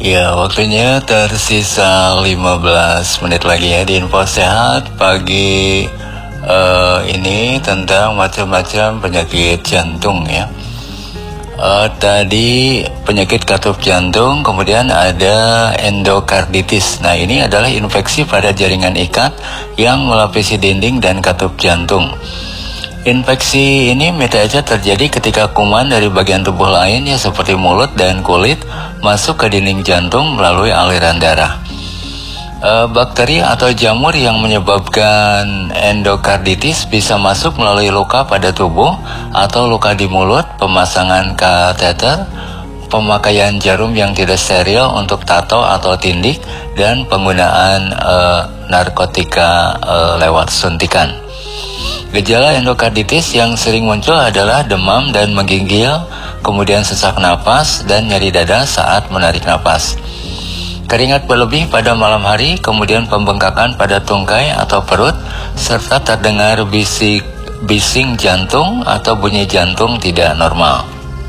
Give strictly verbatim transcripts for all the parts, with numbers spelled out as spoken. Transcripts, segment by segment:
Ya, waktunya tersisa lima belas menit lagi ya di Info Sehat pagi uh, ini tentang macam-macam penyakit jantung ya. Uh, tadi penyakit katup jantung, kemudian ada endokarditis. Nah, ini adalah infeksi pada jaringan ikat yang melapisi dinding dan katup jantung. Infeksi ini biasanya terjadi ketika kuman dari bagian tubuh lain ya seperti mulut dan kulit masuk ke dinding jantung melalui aliran darah. E, bakteri atau jamur yang menyebabkan endokarditis bisa masuk melalui luka pada tubuh atau luka di mulut, pemasangan kateter, pemakaian jarum yang tidak steril untuk tato atau tindik, dan penggunaan e, narkotika e, lewat suntikan. Gejala endokarditis yang sering muncul adalah demam dan menggigil, kemudian sesak napas dan nyeri dada saat menarik napas. Keringat berlebih pada malam hari, kemudian pembengkakan pada tungkai atau perut, serta terdengar bisik, bising jantung atau bunyi jantung tidak normal.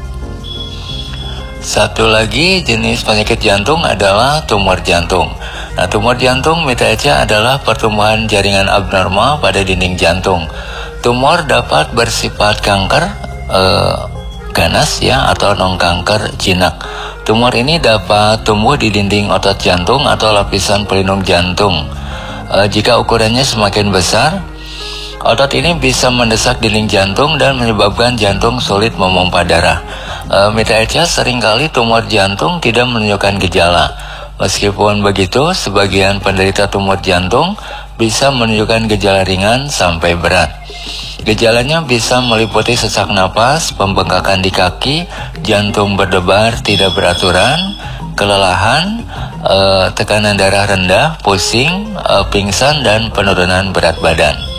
Satu lagi jenis penyakit jantung adalah tumor jantung. Nah, tumor jantung misalnya adalah pertumbuhan jaringan abnormal pada dinding jantung. Tumor dapat bersifat kanker eh, ganas ya atau non-kanker jinak. Tumor ini dapat tumbuh di dinding otot jantung atau lapisan pelindung jantung. E, jika ukurannya semakin besar, otot ini bisa mendesak dinding jantung dan menyebabkan jantung sulit memompa darah. E, misalnya seringkali tumor jantung tidak menunjukkan gejala. Meskipun begitu, sebagian penderita tumor jantung bisa menunjukkan gejala ringan sampai berat. Gejalanya bisa meliputi sesak napas, pembengkakan di kaki, jantung berdebar tidak beraturan, kelelahan, eh, tekanan darah rendah, pusing, eh, pingsan, dan penurunan berat badan.